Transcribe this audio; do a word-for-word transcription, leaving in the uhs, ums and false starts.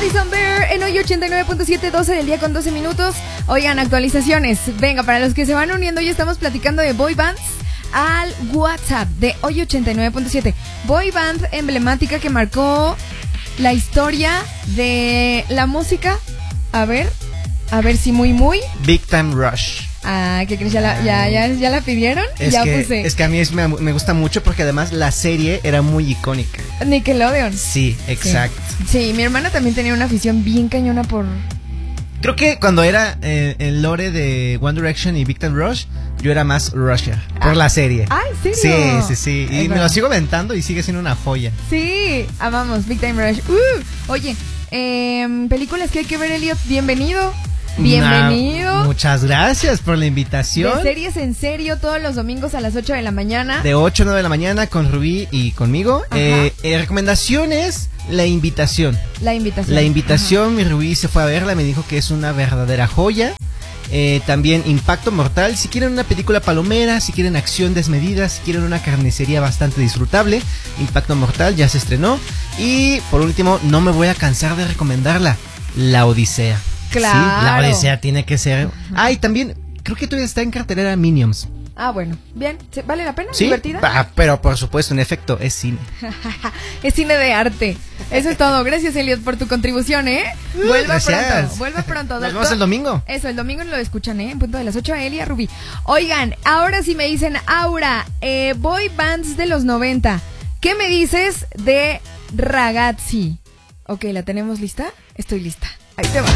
Madison Bear en hoy ochenta y nueve punto siete, doce del día con doce minutos. Oigan, actualizaciones. Venga, para los que se van uniendo, hoy estamos platicando de boy bands al WhatsApp de hoy ochenta y nueve punto siete. Boy band emblemática que marcó la historia de la música. A ver, a ver si muy muy. Big Time Rush. Ah, ¿qué crees? ¿Ya la, ya, ya, ya la pidieron? Es ya que, puse. Es que a mí es, me, me gusta mucho porque además la serie era muy icónica. Nickelodeon. Sí, exacto. Sí, sí, mi hermana también tenía una afición bien cañona por... Creo que cuando era eh, el lore de One Direction y Big Time Rush, yo era más Rusher por ah. la serie. Ah, ¿en serio? Sí, sí, sí. Y es me verdad. lo sigo aventando y sigue siendo una joya. Sí, amamos Big Time Rush. Uh, oye, eh, películas que hay que ver, Elliot. Bienvenido. Bienvenido. Nah, muchas gracias por la invitación. De Series en Serio, todos los domingos a las ocho de la mañana. De ocho a nueve de la mañana con Rubí y conmigo. Eh, eh, recomendaciones, la invitación. La invitación. La invitación, Ajá. mi Rubí se fue a verla, me dijo que es una verdadera joya. Eh, también Impacto Mortal. Si quieren una película palomera, si quieren acción desmedida, si quieren una carnicería bastante disfrutable, Impacto Mortal ya se estrenó. Y por último, no me voy a cansar de recomendarla, La Odisea. Claro. Sí, La Odisea tiene que ser. Ah, y también creo que todavía está en cartelera Minions. Ah, bueno, bien, ¿vale la pena? ¿Sí? ¿Divertida? Ah, pero por supuesto, en efecto, es cine. Es cine de arte. Eso es todo. Gracias, Elliot, por tu contribución, ¿eh? Vuelva Gracias. pronto, vuelva pronto. Nos vemos el domingo. Eso, el domingo lo escuchan, ¿eh? En punto de las ocho a Eli y a Rubí. Oigan, ahora sí me dicen, Aura, eh, boy bands de los noventa. ¿Qué me dices de Ragazzi? Ok, ¿la tenemos lista? Estoy lista. Ahí te va.